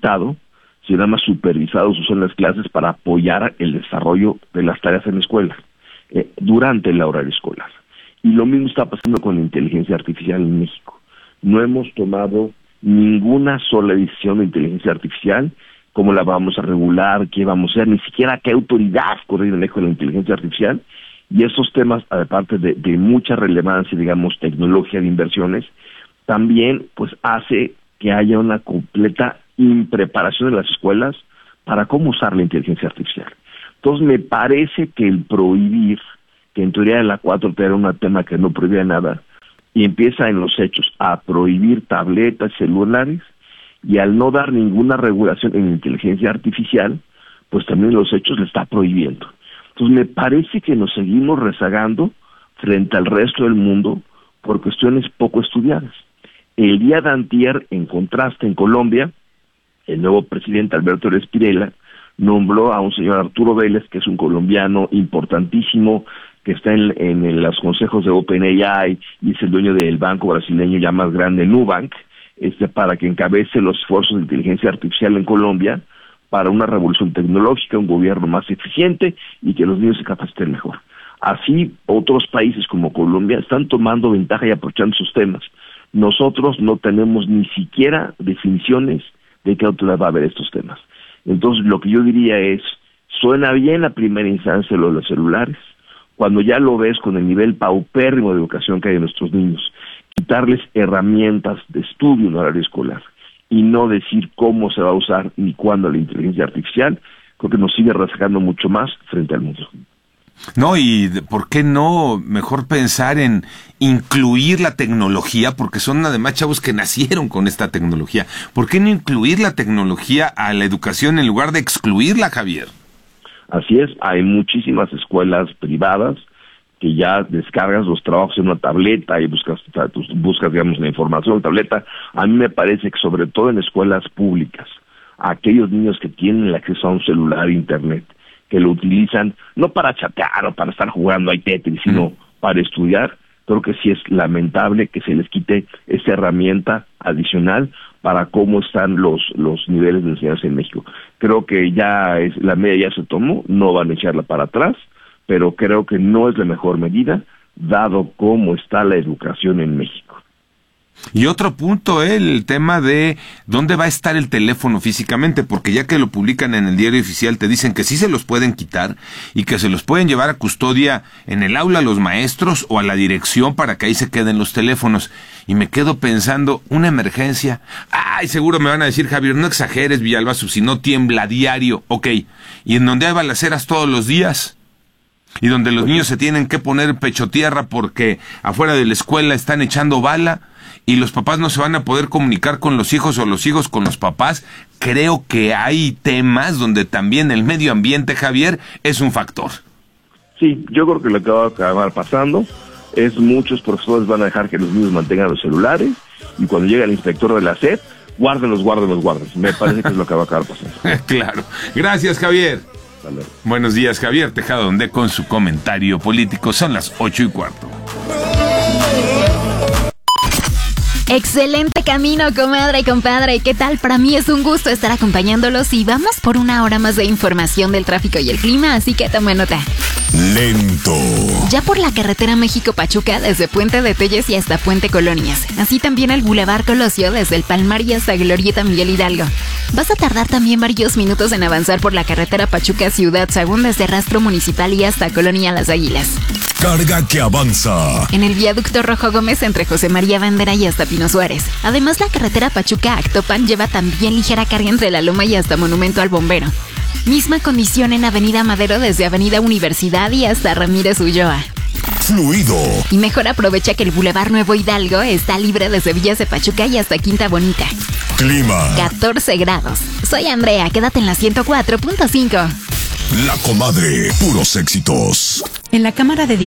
dictado, sino nada más supervisados usan las clases para apoyar el desarrollo de las tareas en la escuela, durante el horario escolar. Y lo mismo está pasando con la inteligencia artificial en México. No hemos tomado ninguna sola decisión de inteligencia artificial, cómo la vamos a regular, qué vamos a hacer, ni siquiera qué autoridad corre en el eje de la inteligencia artificial. Y esos temas, aparte de mucha relevancia, digamos, tecnología de inversiones, también pues hace que haya una completa impreparación de las escuelas para cómo usar la inteligencia artificial. Entonces me parece que el prohibir, que en teoría de la 4T era un tema que no prohibía nada, y empieza en los hechos a prohibir tabletas, celulares, y al no dar ninguna regulación en inteligencia artificial, pues también los hechos le está prohibiendo. Entonces me parece que nos seguimos rezagando frente al resto del mundo por cuestiones poco estudiadas. El día de antier, en contraste, en Colombia, el nuevo presidente Alberto Espirela nombró a un señor Arturo Vélez, que es un colombiano importantísimo, que está en los consejos de OpenAI y es el dueño del banco brasileño ya más grande, Nubank, para que encabece los esfuerzos de inteligencia artificial en Colombia para una revolución tecnológica, un gobierno más eficiente y que los niños se capaciten mejor. Así, otros países como Colombia están tomando ventaja y aprovechando sus temas. Nosotros no tenemos ni siquiera definiciones de qué autoridad va a haber estos temas. Entonces, lo que yo diría es, suena bien la primera instancia lo de los celulares, cuando ya lo ves con el nivel paupérrimo de educación que hay en nuestros niños, quitarles herramientas de estudio en horario escolar y no decir cómo se va a usar ni cuándo la inteligencia artificial, creo que nos sigue rezagando mucho más frente al mundo. No, y ¿por qué no mejor pensar en incluir la tecnología? Porque son además chavos que nacieron con esta tecnología. ¿Por qué no incluir la tecnología a la educación en lugar de excluirla, Javier? Así es, hay muchísimas escuelas privadas que ya descargas los trabajos en una tableta y buscas digamos, la información en tableta. A mí me parece que sobre todo en escuelas públicas, aquellos niños que tienen el acceso a un celular, internet, que lo utilizan no para chatear o para estar jugando a Tetris, sino para estudiar, creo que sí es lamentable que se les quite esa herramienta adicional para cómo están los niveles de enseñanza en México. Creo que la medida ya se tomó, no van a echarla para atrás, pero creo que no es la mejor medida, dado cómo está la educación en México. Y otro punto, el tema de dónde va a estar el teléfono físicamente, porque ya que lo publican en el diario oficial te dicen que sí se los pueden quitar y que se los pueden llevar a custodia en el aula a los maestros o a la dirección para que ahí se queden los teléfonos. Y me quedo pensando, una emergencia, seguro me van a decir, Javier, no exageres, Villalbazo, si no tiembla a diario, ok, y en donde hay balaceras todos los días, y donde los niños se tienen que poner pecho tierra porque afuera de la escuela están echando bala, y los papás no se van a poder comunicar con los hijos o los hijos con los papás. Creo que hay temas donde también el medio ambiente, Javier, es un factor. Sí, yo creo que lo que va a acabar pasando es muchos profesores van a dejar que los niños mantengan los celulares y cuando llegue el inspector de la SEP, guárdenlos. Me parece que es lo que va a acabar pasando. Claro. Gracias, Javier. Buenos días, Javier Tejada Ondé con su comentario político. Son las 8:15. Excelente camino, comadre y compadre. ¿Qué tal? Para mí es un gusto estar acompañándolos y vamos por una hora más de información del tráfico y el clima, así que tome nota. Lento. Ya por la carretera México-Pachuca, desde Puente de Telles y hasta Puente Colonias. Así también el Boulevard Colosio, desde el Palmar y hasta Glorieta Miguel Hidalgo. Vas a tardar también varios minutos en avanzar por la carretera Pachuca-Ciudad Sagún, desde Rastro Municipal y hasta Colonia Las Águilas. Carga que avanza. En el viaducto Rojo Gómez entre José María Bandera y hasta Pino Suárez. Además, la carretera Pachuca-Actopan lleva también ligera carga entre La Loma y hasta Monumento al Bombero. Misma condición en Avenida Madero desde Avenida Universidad y hasta Ramírez Ulloa. Fluido. Y mejor aprovecha que el Boulevard Nuevo Hidalgo está libre desde Villas de Pachuca y hasta Quinta Bonita. Clima. 14 grados. Soy Andrea, quédate en la 104.5. La Comadre, puros éxitos. En la Cámara de